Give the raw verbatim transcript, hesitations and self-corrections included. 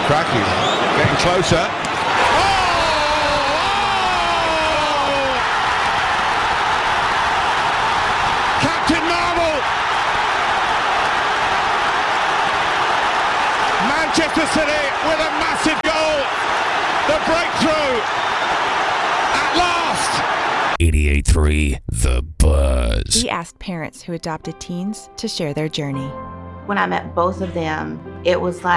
Cracky getting closer. Captain Marvel! Manchester City with a massive goal. The breakthrough at last. eighty-eight point three The Buzz. We asked parents who adopted teens to share their journey. When I met both of them, it was like